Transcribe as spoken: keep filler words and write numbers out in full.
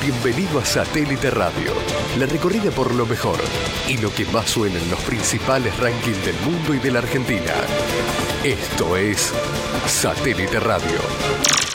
Bienvenido a Satélite Radio, la recorrida por lo mejor y lo que más suena en los principales rankings del mundo y de la Argentina. Esto es Satélite Radio.